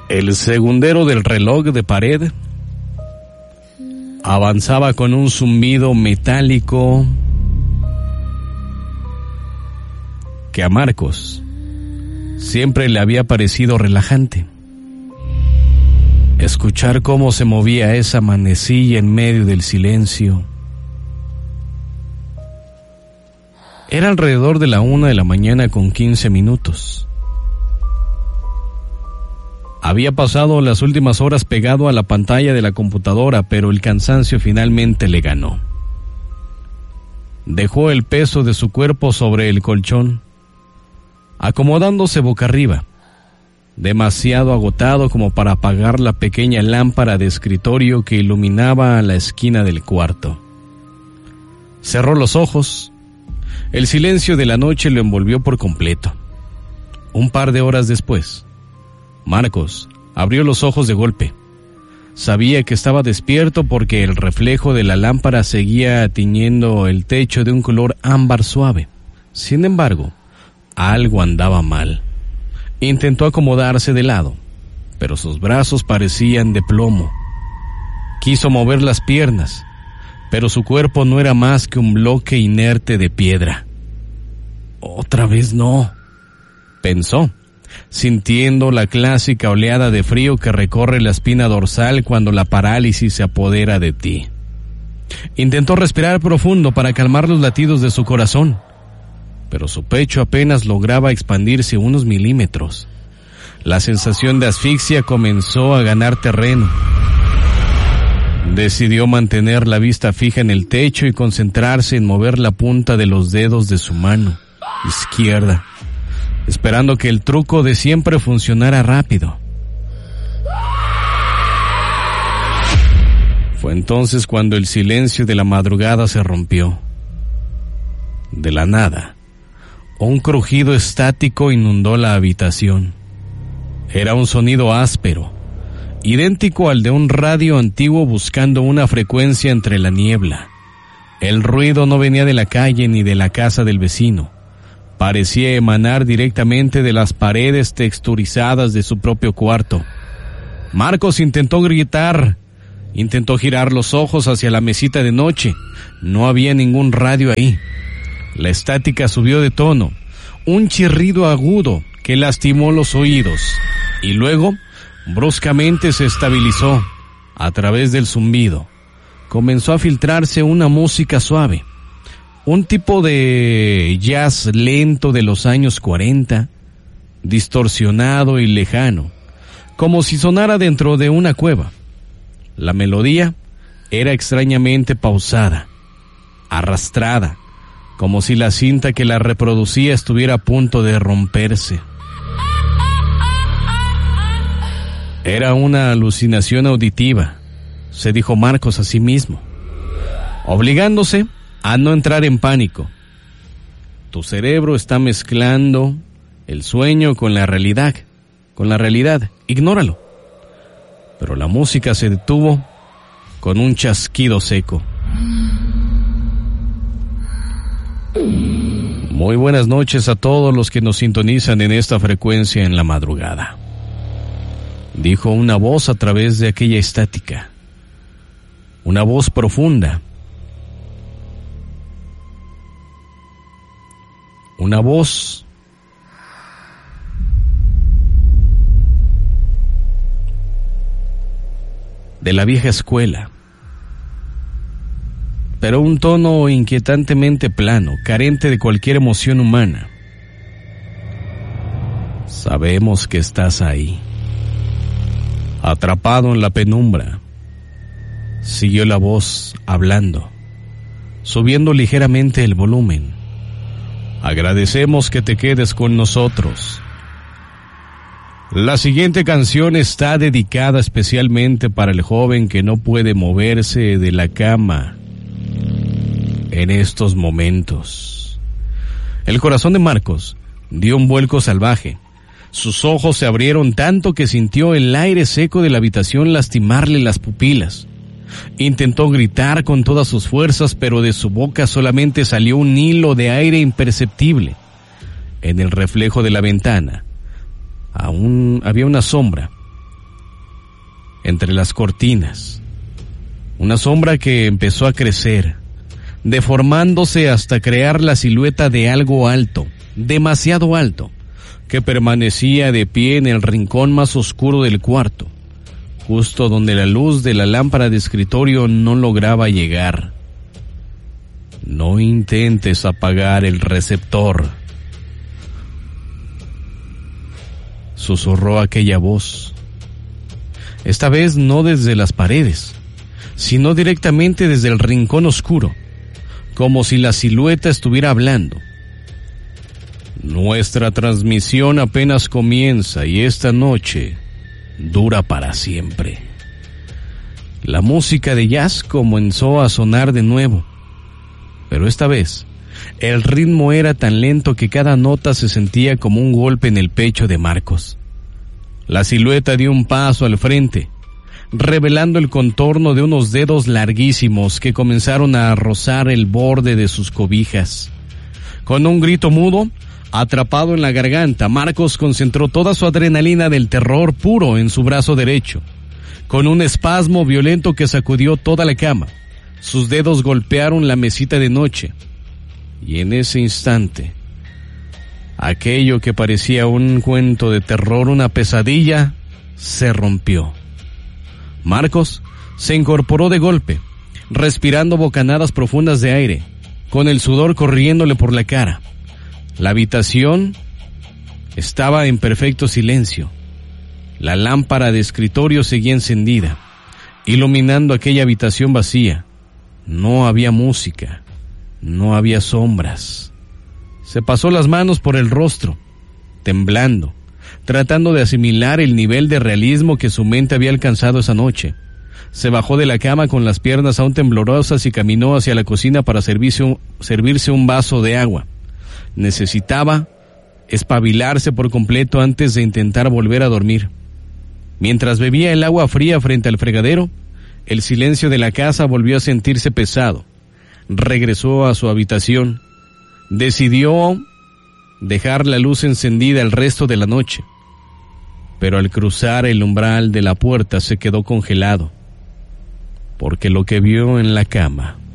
El segundero del reloj de pared avanzaba con un zumbido metálico que a Marcos siempre le había parecido relajante. Escuchar cómo se movía esa manecilla en medio del silencio. Era alrededor de la 1:15 a.m. Había pasado las últimas horas pegado a la pantalla de la computadora, pero el cansancio finalmente le ganó. Dejó el peso de su cuerpo sobre el colchón, acomodándose boca arriba, demasiado agotado como para apagar la pequeña lámpara de escritorio que iluminaba la esquina del cuarto. Cerró los ojos. El silencio de la noche lo envolvió por completo. Un par de horas después, Marcos abrió los ojos de golpe. Sabía que estaba despierto porque el reflejo de la lámpara seguía tiñendo el techo de un color ámbar suave. Sin embargo, algo andaba mal. Intentó acomodarse de lado, pero sus brazos parecían de plomo. Quiso mover las piernas, pero su cuerpo no era más que un bloque inerte de piedra. Otra vez no, pensó, sintiendo la clásica oleada de frío que recorre la espina dorsal cuando la parálisis se apodera de ti. Intentó respirar profundo para calmar los latidos de su corazón, pero su pecho apenas lograba expandirse unos milímetros. La sensación de asfixia comenzó a ganar terreno. Decidió mantener la vista fija en el techo y concentrarse en mover la punta de los dedos de su mano izquierda, esperando que el truco de siempre funcionara rápido. Fue entonces cuando el silencio de la madrugada se rompió. De la nada, un crujido estático inundó la habitación. Era un sonido áspero, idéntico al de un radio antiguo buscando una frecuencia entre la niebla. El ruido no venía de la calle ni de la casa del vecino. Parecía emanar directamente de las paredes texturizadas de su propio cuarto. Marcos intentó gritar, intentó girar los ojos hacia la mesita de noche. No había ningún radio ahí. La estática subió de tono, un chirrido agudo que lastimó los oídos, y luego, bruscamente se estabilizó. A través del zumbido, comenzó a filtrarse una música suave, un tipo de jazz lento de los años 40, distorsionado y lejano, como si sonara dentro de una cueva. La melodía era extrañamente pausada, arrastrada, como si la cinta que la reproducía estuviera a punto de romperse. Era una alucinación auditiva, se dijo Marcos a sí mismo, obligándose a no entrar en pánico. Tu cerebro está mezclando el sueño con la realidad, ignóralo. Pero la música se detuvo con un chasquido seco. Muy buenas noches a todos los que nos sintonizan en esta frecuencia en la madrugada, dijo una voz a través de aquella estática. Una voz profunda. Una voz de la vieja escuela, pero un tono inquietantemente plano, carente de cualquier emoción humana. Sabemos que estás ahí, atrapado en la penumbra, siguió la voz hablando, subiendo ligeramente el volumen. Agradecemos que te quedes con nosotros. La siguiente canción está dedicada especialmente para el joven que no puede moverse de la cama en estos momentos. El corazón de Marcos dio un vuelco salvaje. Sus ojos se abrieron tanto que sintió el aire seco de la habitación lastimarle las pupilas. Intentó gritar con todas sus fuerzas, pero de su boca solamente salió un hilo de aire imperceptible. En el reflejo de la ventana aún había una sombra, entre las cortinas. Una sombra que empezó a crecer, deformándose hasta crear la silueta de algo alto, demasiado alto, que permanecía de pie en el rincón más oscuro del cuarto, justo donde la luz de la lámpara de escritorio no lograba llegar. No intentes apagar el receptor, susurró aquella voz. Esta vez no desde las paredes, sino directamente desde el rincón oscuro, como si la silueta estuviera hablando. Nuestra transmisión apenas comienza y esta noche dura para siempre. La música de jazz comenzó a sonar de nuevo, pero esta vez el ritmo era tan lento que cada nota se sentía como un golpe en el pecho de Marcos. La silueta dio un paso al frente, revelando el contorno de unos dedos larguísimos que comenzaron a rozar el borde de sus cobijas. Con un grito mudo, atrapado en la garganta, Marcos concentró toda su adrenalina del terror puro en su brazo derecho. Con un espasmo violento que sacudió toda la cama, sus dedos golpearon la mesita de noche, y en ese instante, aquello que parecía un cuento de terror, una pesadilla, se rompió. Marcos se incorporó de golpe, respirando bocanadas profundas de aire, con el sudor corriéndole por la cara. La habitación estaba en perfecto silencio. La lámpara de escritorio seguía encendida, iluminando aquella habitación vacía. No había música, no había sombras. Se pasó las manos por el rostro, temblando, tratando de asimilar el nivel de realismo que su mente había alcanzado esa noche. Se bajó de la cama con las piernas aún temblorosas y caminó hacia la cocina para servirse un vaso de agua. Necesitaba espabilarse por completo antes de intentar volver a dormir. Mientras bebía el agua fría frente al fregadero, el silencio de la casa volvió a sentirse pesado. Regresó a su habitación. Decidió dejar la luz encendida el resto de la noche, pero al cruzar el umbral de la puerta se quedó congelado, porque lo que vio en la cama